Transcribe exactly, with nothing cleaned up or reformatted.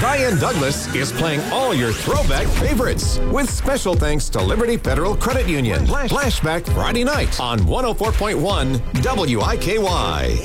Diane Douglas is playing all your throwback favorites with special thanks to Liberty Federal Credit Union. Flashback Friday night on one oh four point one W I K Y.